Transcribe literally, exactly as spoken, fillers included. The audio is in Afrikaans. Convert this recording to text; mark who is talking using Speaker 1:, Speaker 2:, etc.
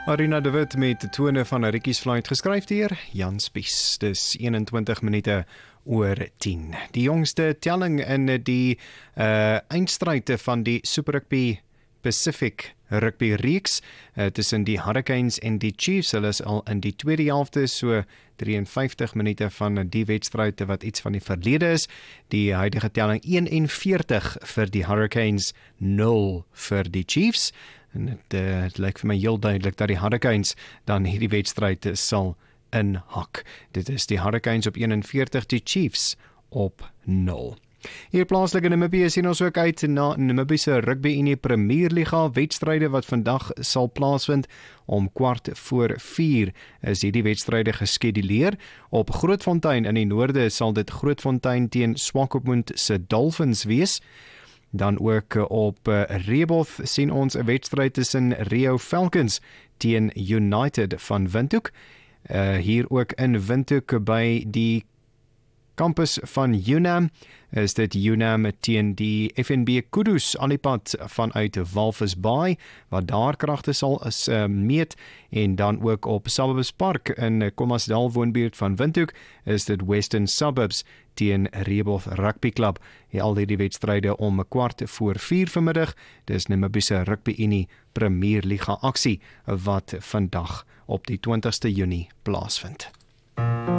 Speaker 1: Arina de Wit met de tone van 'n Rikkies Flight geskryf deur Jan Spies. Dis eenentwintig minute oor tien. Die jongste telling in die uh, eindstryde van die Super Rugby Pacific Rugby reeks uh, tussen die Hurricanes en die Chiefs. Hulle is al in die tweede helfte, so drieënvyftig minute van die wedstryd wat iets van die verlede is. Die huidige telling eenenveertig vir die Hurricanes, nul vir die Chiefs. En het, uh, het lyk vir my heel duidelik dat die Hurricanes dan hierdie wedstryd sal inhak. Dit is die Hurricanes op eenenveertig, die Chiefs op nul. Hier plaaslik in Namibië sien ons ook uit na Namibiese Rugby Unie Premierliga wedstryde wat vandag sal plaasvind. Om kwart voor vier is hierdie wedstryde geskeduleer. Op Grootfontein in die noorde sal dit Grootfontein teen Swakopmund se Dolphins wees. Dan ook op Rehoboth sien ons 'n wedstryd tussen Rio Falcons teen United van Windhoek. Uh, hier ook in Windhoek by die kampus van UNAM is dit UNAM teen die F N B Kudus aan die pad vanuit Walvis Bay, wat daar kragte sal is uh, meet, en dan ook op Suburbs Park in Kommersdal woonbuurt van Windhoek is dit Western Suburbs teen Rehoboth Rugby Club. Ja, al die wedstryde om 'n kwart voor vier vanmiddag. Dis Namibiese Rugby Unie Premierliga aksie wat vandag op die twintigste Junie plaasvind.